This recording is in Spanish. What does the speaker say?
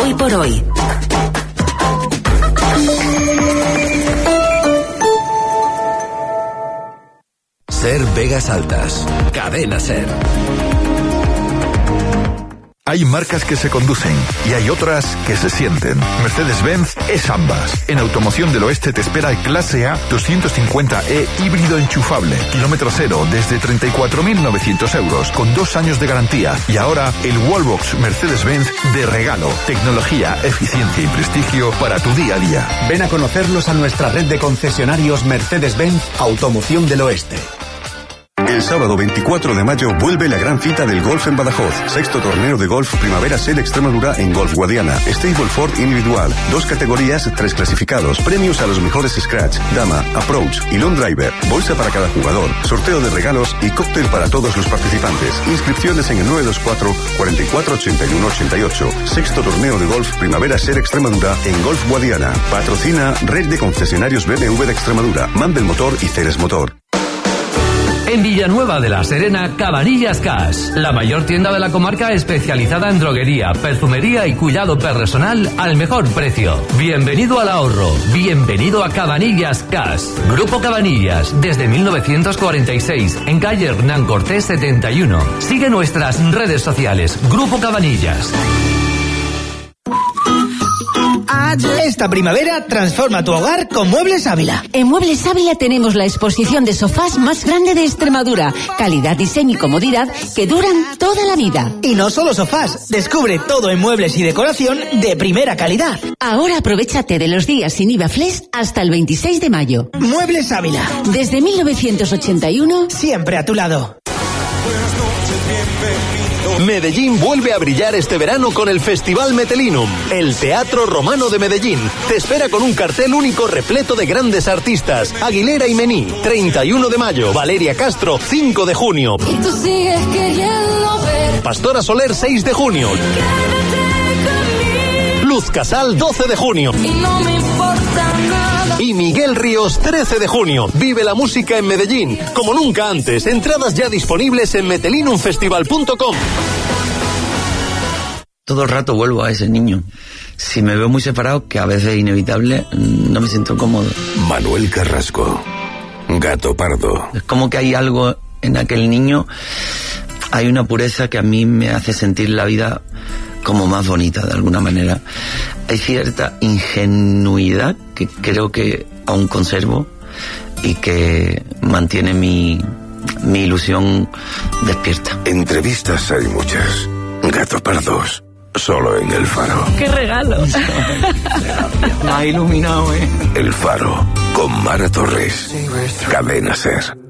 Hoy por hoy. Ser Vegas Altas. Cadena Ser. Hay marcas que se conducen y hay otras que se sienten. Mercedes-Benz es ambas. En Automoción del Oeste te espera el Clase A 250e híbrido enchufable. Kilómetro cero desde 34.900 euros con 2 años de garantía. Y ahora el Wallbox Mercedes-Benz de regalo. Tecnología, eficiencia y prestigio para tu día a día. Ven a conocerlos a nuestra red de concesionarios Mercedes-Benz Automoción del Oeste. El sábado 24 de mayo vuelve la gran cita del golf en Badajoz. 6º torneo de golf Primavera Ser Extremadura en Golf Guadiana. Stableford individual. 2 categorías, 3 clasificados. Premios a los mejores scratch, dama, approach y long driver. Bolsa para cada jugador. Sorteo de regalos y cóctel para todos los participantes. Inscripciones en el 924 44 81 88. 6º torneo de golf Primavera Ser Extremadura en Golf Guadiana. Patrocina Red de Concesionarios BMW de Extremadura. Mandel Motor y Ceres Motor. En Villanueva de la Serena, Cabanillas Cash, la mayor tienda de la comarca especializada en droguería, perfumería y cuidado personal al mejor precio. Bienvenido al ahorro, bienvenido a Cabanillas Cash. Grupo Cabanillas, desde 1946, en calle Hernán Cortés 71. Sigue nuestras redes sociales, Grupo Cabanillas. Esta primavera transforma tu hogar con Muebles Ávila. En Muebles Ávila tenemos la exposición de sofás más grande de Extremadura. Calidad, diseño y comodidad que duran toda la vida. Y no solo sofás, descubre todo en muebles y decoración de primera calidad. Ahora aprovéchate de los días sin IVA Flex hasta el 26 de mayo. Muebles Ávila. Desde 1981, siempre a tu lado. Medellín vuelve a brillar este verano con el Festival Metelinum. El Teatro Romano de Medellín te espera con un cartel único repleto de grandes artistas. Aguilera y Mení, 31 de mayo. Valeria Castro, 5 de junio. Y tú sigues queriendo ver. Pastora Soler, 6 de junio. Luz Casal, 12 de junio. Y no me importa nada. Y Miguel Ríos, 13 de junio. Vive la música en Medellín, como nunca antes. Entradas ya disponibles en metelinumfestival.com. Todo el rato vuelvo a ese niño. Si me veo muy separado, que a veces es inevitable, no me siento cómodo. Manuel Carrasco, Gato Pardo. Es como que hay algo en aquel niño, hay una pureza que a mí me hace sentir la vida como más bonita de alguna manera. Hay cierta ingenuidad que creo que aún conservo y que mantiene mi ilusión despierta. Entrevistas hay muchas. Gato Pardos, solo en El Faro. ¡Qué regalo! Me ha iluminado, El Faro, con Mara Torres. Cadena Ser.